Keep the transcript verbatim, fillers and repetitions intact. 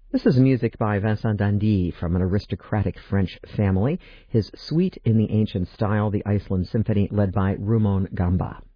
This is music by Vincent Dandy from an aristocratic French family. His Suite in the Ancient Style, the Iceland Symphony, led by Rumon Gamba.